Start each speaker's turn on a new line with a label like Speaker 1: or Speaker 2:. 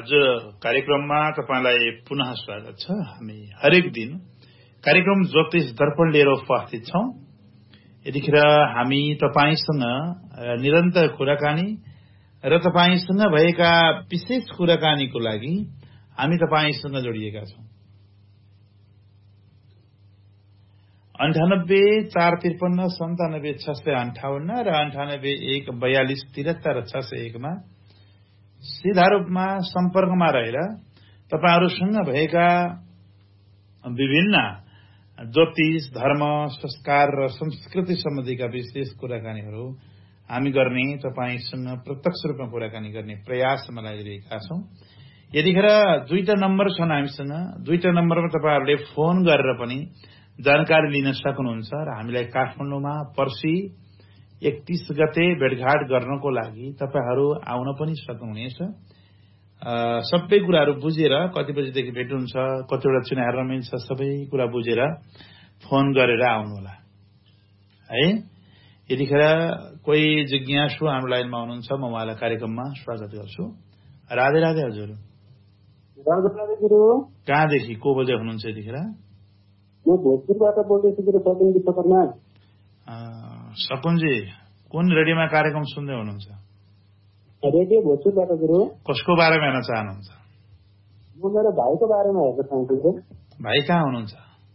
Speaker 1: हजुर कार्यक्रममा तपाईलाई पुनः स्वागत छ। हामी हरेक दिन कार्यक्रम ज्योतिष दर्पण लिएर उपस्थित छौं। यतिखेर हामी तपाईसँग निरन्तर कुराकानी र तपाईसँग भएका विशेष कुराकानीको लागि हामी तपाईसँग जोडिएका छौं। 9845397658 र 9814243673 मा सीधा रूपमा सम्पर्कमा रहेर तपाईहरुसँग भएका विभिन्न ज्योतिष, धर्म, संस्कार र संस्कृति सम्बन्धीका विशेष कुराकानीहरू हामी गर्ने, तपाईसँग प्रत्यक्ष रूपमा कुराकानी गर्ने प्रयासमा लागिरहेका छौं। यतिखेर दुईटा नम्बर छन् हामीसँग। दुईटा नम्बरमा तपाईहरुले फोन गरेर पनि जानकारी लिन सक्नुहुन्छ र हामीलाई काठमाडौँमा पर्सि 31 गते भेटघाट गर्नको लागि तपाईहरु आउन पनि सक्नुहुनेछ। सबै कुराहरु बुझेर कति बजेदेखि भेट्नुहुन्छ, कतिवटा चुनाव मिल्छ, सबै कुरा बुझेर फोन गरेर आउनु होला है। यतिखेर कोही जिज्ञासु हाम्रो लाइनमा हुनुहुन्छ, म उहाँलाई कार्यक्रममा स्वागत गर्छु। राधे राधे हजुर।
Speaker 2: राधे राधे गुरु।
Speaker 1: कहाँदेखि को बजे हुनुहुन्छ यतिखेर?
Speaker 2: म भोजपुरबाट बोल्दैछु गुरु, सकुनजी सपरमा।
Speaker 1: सकुनजी कुन रेडियोमा कार्यक्रम सुन्दै हुनुहुन्छ?
Speaker 2: रेडियो भोजपुरबाट गुरु।
Speaker 1: कसको बारेमा हेर्न चाहनुहुन्छ?
Speaker 2: म मेरो भाइको बारेमा हेर्न चाहन्छु।
Speaker 1: भाइ कहाँ हुनुहुन्छ?